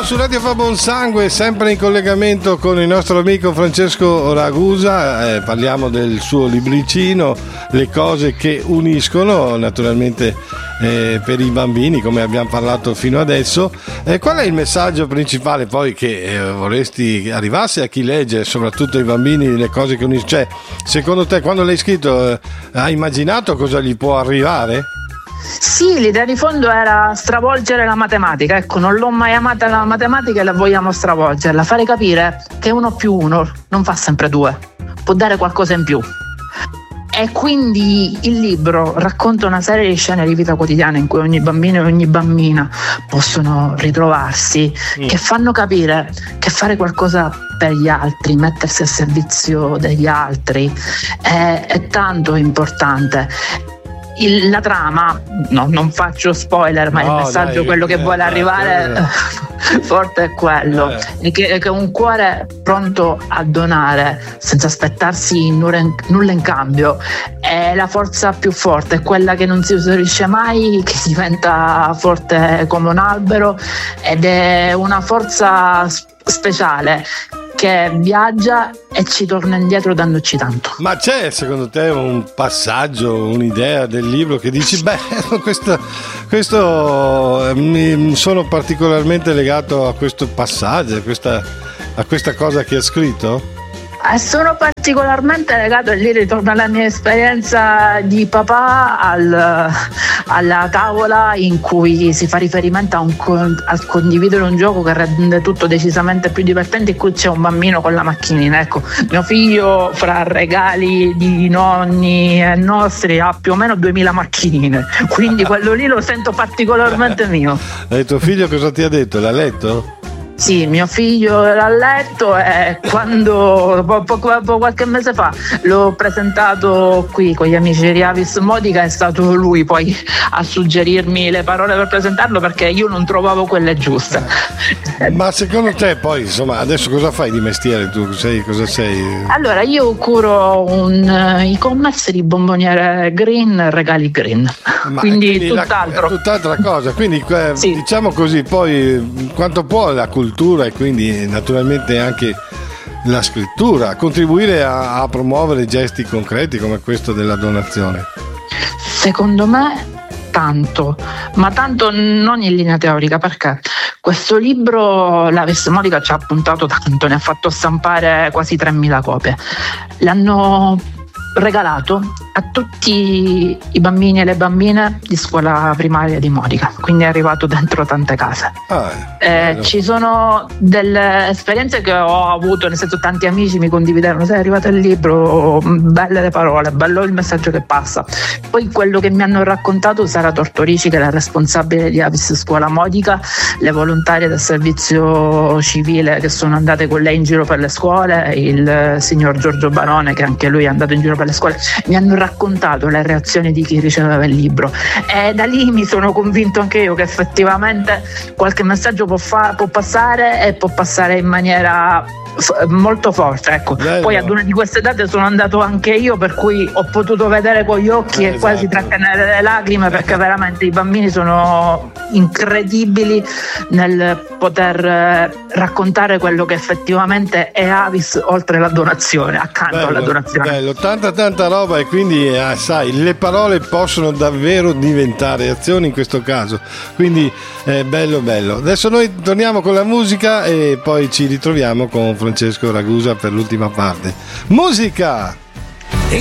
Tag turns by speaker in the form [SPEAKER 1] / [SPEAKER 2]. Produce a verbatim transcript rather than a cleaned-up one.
[SPEAKER 1] su Radio Fa Buon Sangue, sempre in collegamento con il nostro amico Francesco Ragusa. Eh, parliamo del suo libricino, Le cose che uniscono, naturalmente eh, per i bambini, come abbiamo parlato fino adesso. Eh, qual è il messaggio principale poi che eh, vorresti arrivasse a chi legge, soprattutto ai bambini, Le cose che uniscono? Cioè, secondo te, quando l'hai scritto, eh, hai immaginato cosa gli può arrivare?
[SPEAKER 2] Sì, l'idea di fondo era stravolgere la matematica. Ecco, non l'ho mai amata la matematica e la vogliamo stravolgerla, fare capire che uno più uno non fa sempre due, può dare qualcosa in più. E quindi il libro racconta una serie di scene di vita quotidiana in cui ogni bambino e ogni bambina possono ritrovarsi, mm. che fanno capire che fare qualcosa per gli altri, mettersi a servizio degli altri è, è tanto importante. Il, la trama, no, non faccio spoiler, ma no, il messaggio, dai, quello che eh, vuole eh, arrivare eh, forte è quello, eh. è, che, è che un cuore pronto a donare senza aspettarsi nulla in, nulla in cambio è la forza più forte, è quella che non si esaurisce mai, che diventa forte come un albero, ed è una forza speciale che viaggia e ci torna indietro dandoci tanto.
[SPEAKER 1] Ma c'è secondo te un passaggio, un'idea del libro che dici beh, questo, questo mi sono particolarmente legato a questo passaggio, a questa, a questa cosa che ha scritto?
[SPEAKER 2] Eh, sono particolarmente legato, e lì ritorno alla mia esperienza di papà, al, alla tavola in cui si fa riferimento a, un, a condividere un gioco che rende tutto decisamente più divertente, in cui c'è un bambino con la macchinina. Ecco, mio figlio fra regali di nonni e nostri ha più o meno duemila macchinine, quindi quello lì lo sento particolarmente mio.
[SPEAKER 1] E tuo figlio cosa ti ha detto? L'ha letto?
[SPEAKER 2] Sì, mio figlio l'ha letto e quando poco, poco, qualche mese fa l'ho presentato qui con gli amici di Avis Modica, è stato lui poi a suggerirmi le parole per presentarlo, perché io non trovavo quelle giuste.
[SPEAKER 1] Ma secondo te poi, insomma, adesso cosa fai di mestiere tu? Sei, cosa sei?
[SPEAKER 2] Allora, io curo un uh, e-commerce di bomboniere green, regali green. Ma quindi, quindi tutt'altro.
[SPEAKER 1] La, tutt'altra cosa, quindi eh, sì. Diciamo così, poi quanto può la cultura e quindi naturalmente anche la scrittura contribuire a, a promuovere gesti concreti come questo della donazione?
[SPEAKER 2] Secondo me tanto, ma tanto non in linea teorica, perché questo libro la Avis Modica ci ha puntato tanto, ne ha fatto stampare quasi tremila copie, l'hanno regalato a tutti i bambini e le bambine di scuola primaria di Modica, quindi è arrivato dentro tante case. Ah, eh, ci sono delle esperienze che ho avuto, nel senso, tanti amici mi condividevano: sei arrivato il libro, belle le parole, bello il messaggio che passa. Poi quello che mi hanno raccontato Sara Tortorici, che è la responsabile di Avis Scuola Modica, le volontarie del servizio civile che sono andate con lei in giro per le scuole, il signor Giorgio Barone, che anche lui è andato in giro per le scuole, mi hanno raccontato le reazioni di chi riceveva il libro, e da lì mi sono convinto anche io che effettivamente qualche messaggio può, fa- può passare, e può passare in maniera f- molto forte, ecco. Bello. Poi ad una di queste date sono andato anche io, per cui ho potuto vedere con gli occhi eh, e esatto. quasi trattenere le lacrime, perché veramente i bambini sono incredibili nel poter raccontare quello che effettivamente è Avis, oltre la donazione, accanto bello, alla donazione.
[SPEAKER 1] Bello, tanta tanta roba, e quindi eh, sai, le parole possono davvero diventare azioni in questo caso, quindi è bello bello. Adesso noi torniamo con la musica e poi ci ritroviamo con Francesco Ragusa per l'ultima parte. Musica!